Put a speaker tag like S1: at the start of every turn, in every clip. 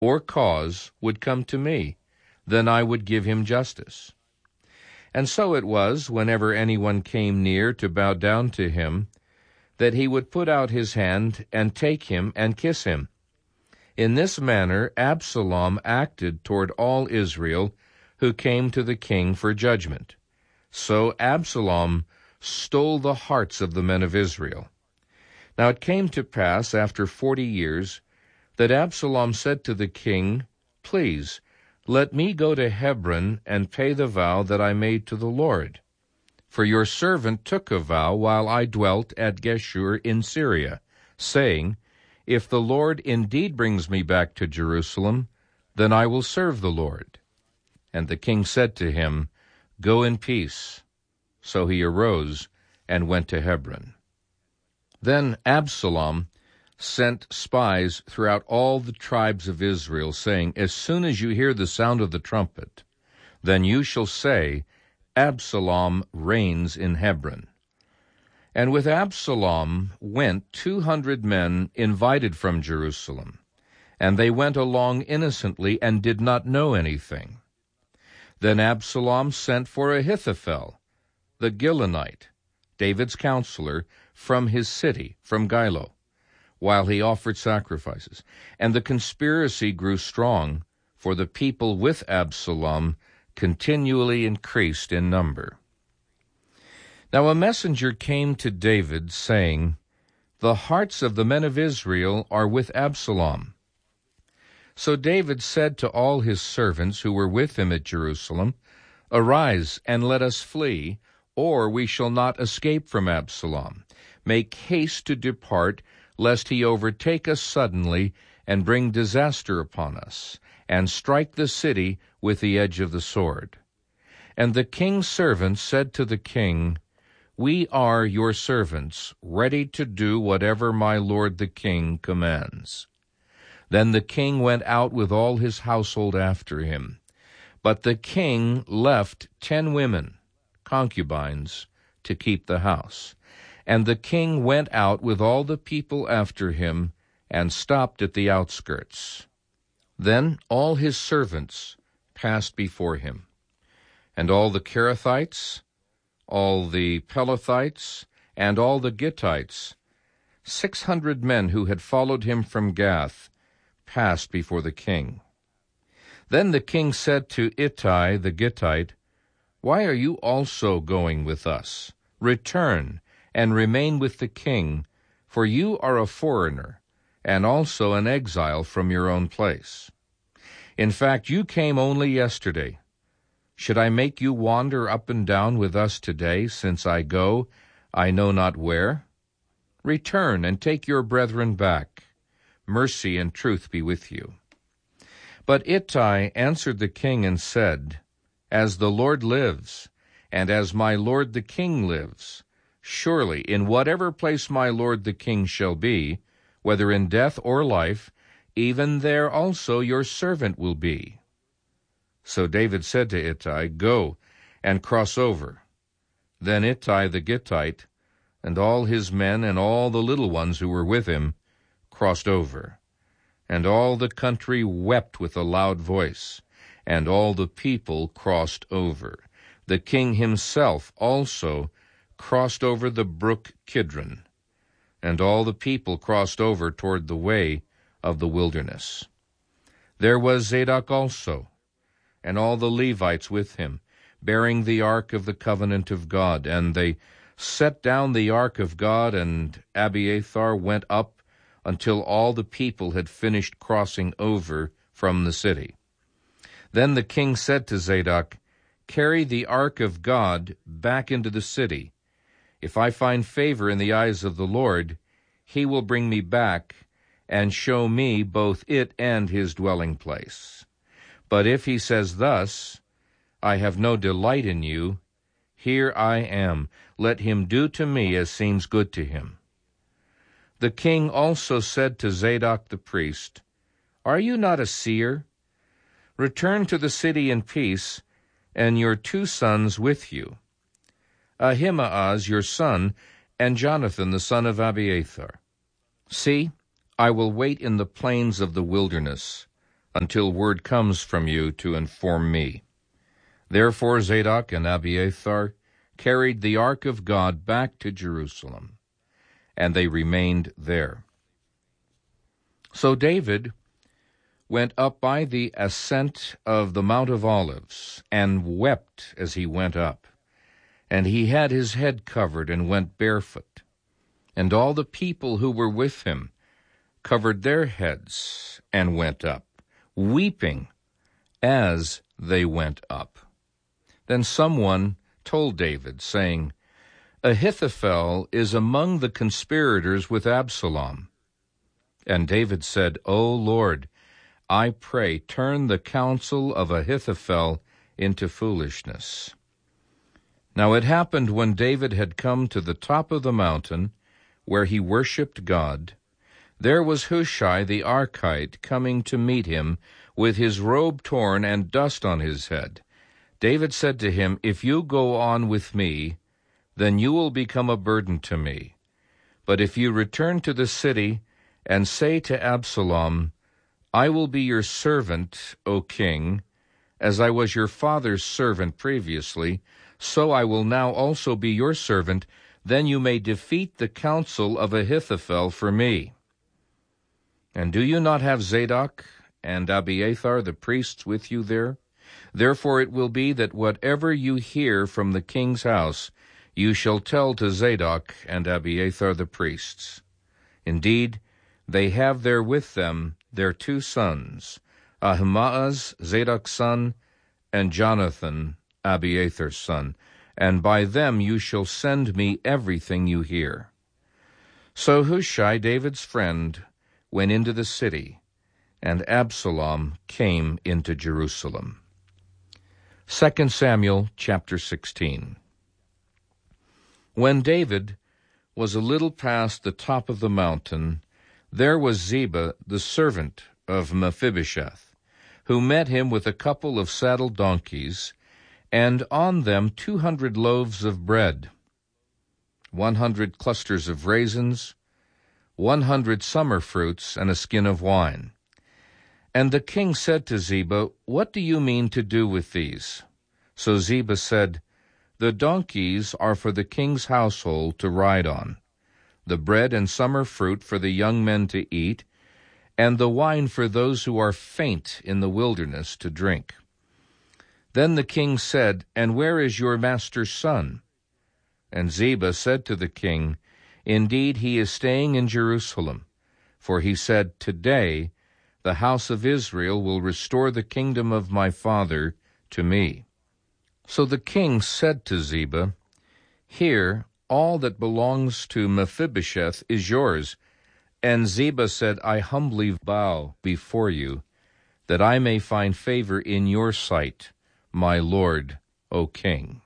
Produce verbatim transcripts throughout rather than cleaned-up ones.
S1: or cause would come to me, then I would give him justice. And so it was, whenever anyone came near to bow down to him, that he would put out his hand and take him and kiss him. In this manner Absalom acted toward all Israel who came to the king for judgment. So Absalom stole the hearts of the men of Israel. Now it came to pass after forty years that Absalom said to the king, Please, let me go to Hebron and pay the vow that I made to the Lord. For your servant took a vow while I dwelt at Geshur in Syria, saying, If the Lord indeed brings me back to Jerusalem, then I will serve the Lord. And the king said to him, Go in peace. So he arose and went to Hebron. Then Absalom sent spies throughout all the tribes of Israel, saying, As soon as you hear the sound of the trumpet, then you shall say, Absalom reigns in Hebron. And with Absalom went two hundred men invited from Jerusalem, and they went along innocently and did not know anything. Then Absalom sent for Ahithophel, the Gilonite, David's counselor, from his city, from Gilo, while he offered sacrifices. And the conspiracy grew strong, for the people with Absalom continually increased in number. Now a messenger came to David, saying, The hearts of the men of Israel are with Absalom. So David said to all his servants who were with him at Jerusalem, Arise, and let us flee, or we shall not escape from Absalom. Make haste to depart, lest he overtake us suddenly and bring disaster upon us, and strike the city with the edge of the sword. And the king's servants said to the king, We are your servants, ready to do whatever my lord the king commands. Then the king went out with all his household after him. But the king left ten women, concubines, to keep the house. And the king went out with all the people after him, and stopped at the outskirts. Then all his servants passed before him, and all the Kerethites, all the Pelethites, and all the Gittites, six hundred men who had followed him from Gath, passed before the king. Then the king said to Ittai the Gittite, Why are you also going with us? Return, and remain with the king, for you are a foreigner, and also an exile from your own place. In fact, you came only yesterday. Should I make you wander up and down with us today, since I go, I know not where? Return, and take your brethren back. Mercy and truth be with you. But Ittai answered the king and said, As the Lord lives, and as my lord the king lives, surely in whatever place my lord the king shall be, whether in death or life, even there also your servant will be. So David said to Ittai, Go and cross over. Then Ittai the Gittite, and all his men and all the little ones who were with him, crossed over. And all the country wept with a loud voice, and all the people crossed over. The king himself also crossed over the brook Kidron, and all the people crossed over toward the way of the wilderness. There was Zadok also, and all the Levites with him, bearing the ark of the covenant of God. And they set down the ark of God, and Abiathar went up until all the people had finished crossing over from the city. Then the king said to Zadok, Carry the ark of God back into the city. If I find favor in the eyes of the Lord, he will bring me back and show me both it and his dwelling place. But if he says thus, I have no delight in you, here I am, let him do to me as seems good to him. The king also said to Zadok the priest, Are you not a seer? Return to the city in peace, and your two sons with you, Ahimaaz your son, and Jonathan the son of Abiathar. See, I will wait in the plains of the wilderness until word comes from you to inform me." Therefore Zadok and Abiathar carried the ark of God back to Jerusalem, and they remained there. So David went up by the ascent of the Mount of Olives, and wept as he went up. And he had his head covered, and went barefoot. And all the people who were with him covered their heads, and went up, weeping as they went up. Then someone told David, saying, "Ahithophel is among the conspirators with Absalom." And David said, "O Lord, I pray, turn the counsel of Ahithophel into foolishness." Now it happened when David had come to the top of the mountain, where he worshipped God, there was Hushai the Archite coming to meet him, with his robe torn and dust on his head. David said to him, "If you go on with me, then you will become a burden to me. But if you return to the city and say to Absalom, 'I will be your servant, O king, as I was your father's servant previously, so I will now also be your servant,' then you may defeat the counsel of Ahithophel for me. And do you not have Zadok and Abiathar the priests with you there? Therefore it will be that whatever you hear from the king's house, you shall tell to Zadok and Abiathar the priests. Indeed, they have there with them their two sons, Ahimaaz, Zadok's son, and Jonathan, Abiathar's son, and by them you shall send me everything you hear." So Hushai, David's friend, went into the city, and Absalom came into Jerusalem. Second Samuel chapter sixteen. When David was a little past the top of the mountain, there was Ziba, the servant of Mephibosheth, who met him with a couple of saddled donkeys, and on them two hundred loaves of bread, one hundred clusters of raisins, one hundred summer fruits, and a skin of wine. And the king said to Ziba, "What do you mean to do with these?" So Ziba said, "The donkeys are for the king's household to ride on, the bread and summer fruit for the young men to eat, and the wine for those who are faint in the wilderness to drink." Then the king said, "And where is your master's son?" And Ziba said to the king, "Indeed, he is staying in Jerusalem, for he said, 'Today the house of Israel will restore the kingdom of my father to me.'" So the king said to Ziba, "Here, all that belongs to Mephibosheth is yours." And Ziba said, "I humbly bow before you, that I may find favor in your sight, my lord, O king."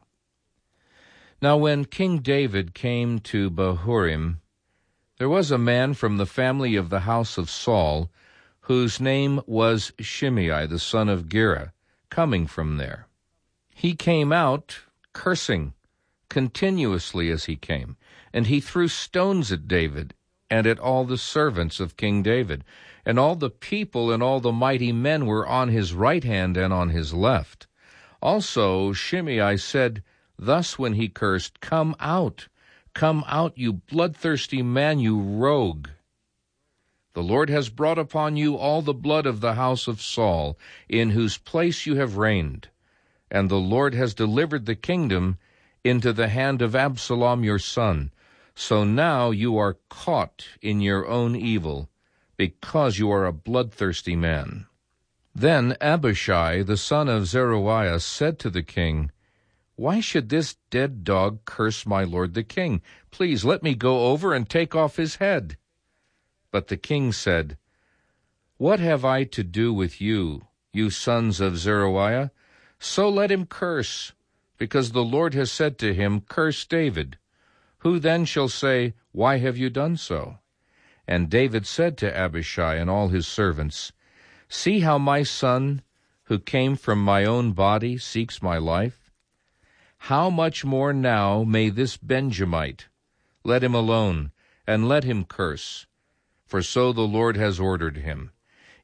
S1: Now when King David came to Bahurim, there was a man from the family of the house of Saul, whose name was Shimei the son of Gera, coming from there. He came out cursing continuously as he came, and he threw stones at David and at all the servants of King David. And all the people and all the mighty men were on his right hand and on his left. Also Shimei said thus when he cursed, "Come out, come out, you bloodthirsty man, you rogue. The Lord has brought upon you all the blood of the house of Saul, in whose place you have reigned. And the Lord has delivered the kingdom into the hand of Absalom your son. So now you are caught in your own evil, because you are a bloodthirsty man." Then Abishai the son of Zeruiah said to the king, "Why should this dead dog curse my lord the king? Please let me go over and take off his head." But the king said, "What have I to do with you, you sons of Zeruiah? So let him curse, because the Lord has said to him, 'Curse David.' Who then shall say, 'Why have you done so?'" And David said to Abishai and all his servants, "See how my son, who came from my own body, seeks my life. How much more now may this Benjamite? Let him alone, and let him curse, for so the Lord has ordered him.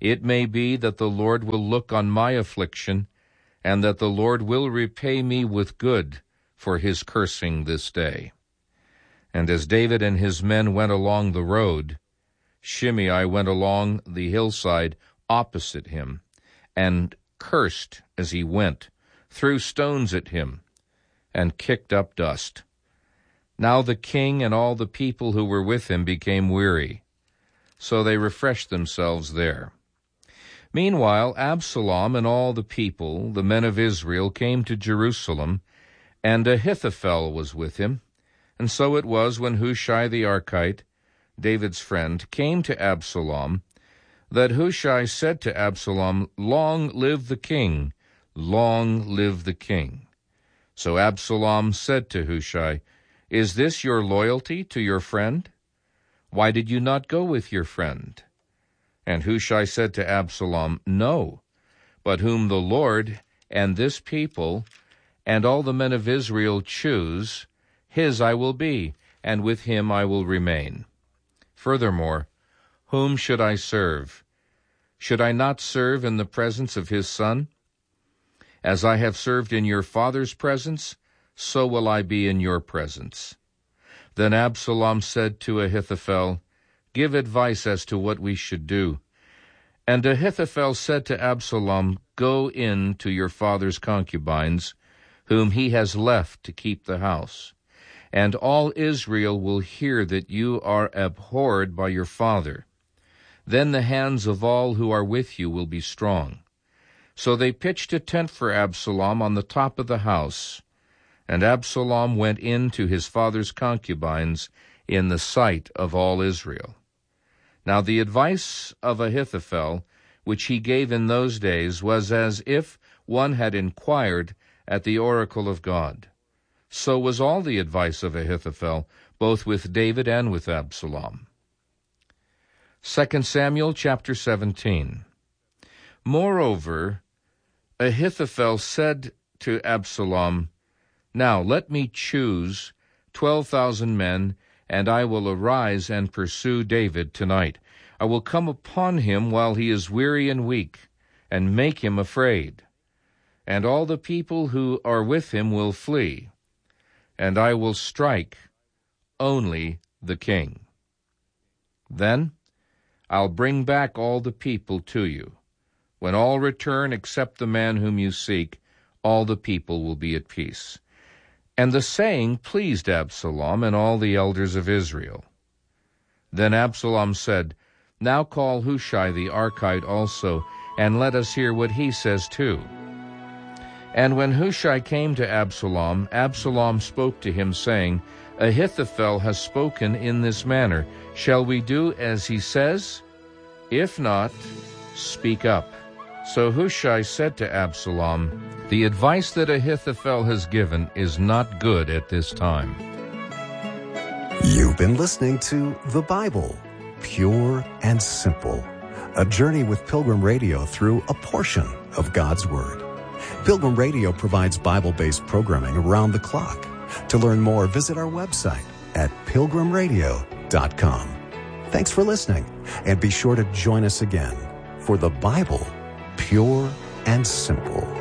S1: It may be that the Lord will look on my affliction, and that the Lord will repay me with good for his cursing this day. And as David and his men went along the road, Shimei went along the hillside opposite him, and cursed as he went, threw stones at him, and kicked up dust. Now the king and all the people who were with him became weary, so they refreshed themselves there. Meanwhile, Absalom and all the people, the men of Israel, came to Jerusalem, and Ahithophel was with him. And so it was when Hushai the Archite, David's friend, came to Absalom, that Hushai said to Absalom, "Long live the king, long live the king." So Absalom said to Hushai, "Is this your loyalty to your friend? Why did you not go with your friend?" And Hushai said to Absalom, "No, but whom the Lord and this people and all the men of Israel choose, his I will be, and with him I will remain. Furthermore, whom should I serve? Should I not serve in the presence of his son? As I have served in your father's presence, so will I be in your presence." Then Absalom said to Ahithophel, "Give advice as to what we should do." And Ahithophel said to Absalom, "Go in to your father's concubines, whom he has left to keep the house. And all Israel will hear that you are abhorred by your father. Then the hands of all who are with you will be strong." So they pitched a tent for Absalom on the top of the house, and Absalom went in to his father's concubines in the sight of all Israel. Now the advice of Ahithophel, which he gave in those days, was as if one had inquired at the oracle of God. So was all the advice of Ahithophel, both with David and with Absalom. Second Samuel chapter seventeen. Moreover, Ahithophel said to Absalom, "Now let me choose twelve thousand men, and I will arise and pursue David tonight. I will come upon him while he is weary and weak, and make him afraid. And all the people who are with him will flee, and I will strike only the king. Then I'll bring back all the people to you. When all return except the man whom you seek, all the people will be at peace." And the saying pleased Absalom and all the elders of Israel. Then Absalom said, "Now call Hushai the Archite also, and let us hear what he says too." And when Hushai came to Absalom, Absalom spoke to him, saying, "Ahithophel has spoken in this manner. Shall we do as he says? If not, speak up." So Hushai said to Absalom, "The advice that Ahithophel has given is not good at this time."
S2: You've been listening to The Bible, Pure and Simple, a journey with Pilgrim Radio through a portion of God's Word. Pilgrim Radio provides Bible-based programming around the clock. To learn more, visit our website at pilgrim radio dot com. Thanks for listening, and be sure to join us again for The Bible, Pure and Simple.